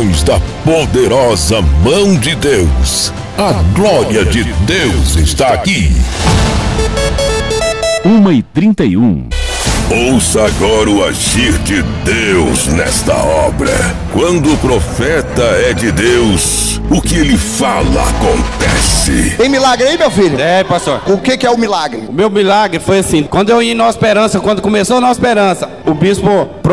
expressões da poderosa mão de Deus. A glória de Deus está aqui. 1h31. Ouça agora o agir de Deus nesta obra. Quando o profeta é de Deus, o que ele fala acontece. Tem milagre aí, meu filho? É, pastor. O que é o milagre? O meu milagre foi assim, quando eu ia em Nova Esperança, quando começou Nova Esperança, o bispo